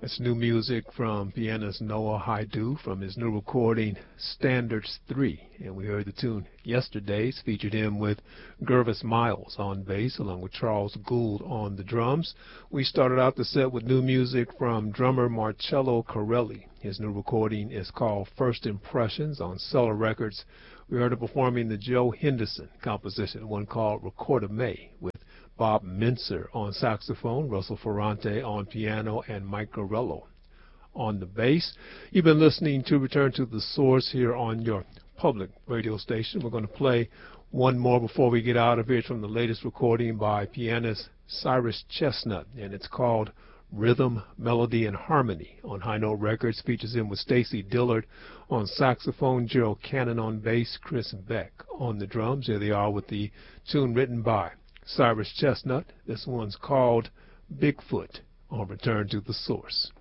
It's new music from pianist Noah Haidu from his new recording Standards 3. And we heard the tune Yesterdays, featured him with Gervis Miles on bass along with Charles Gould on the drums. We started out the set with new music from drummer Marcello Corelli. His new recording is called First Impressions on Cellar Records. We heard him performing the Joe Henderson composition, one called Record of May, with Bob Mincer on saxophone, Russell Ferrante on piano, and Mike Garello on the bass. You've been listening to Return to the Source here on your public radio station. We're going to play one more before we get out of here. It's from the latest recording by pianist Cyrus Chestnut, and it's called Rhythm, Melody, and Harmony on High Note Records. Features him with Stacy Dillard on saxophone, Gerald Cannon on bass, Chris Beck on the drums. Here they are with the tune written by Cyrus Chestnut. This one's called Bigfoot on Return to the Source.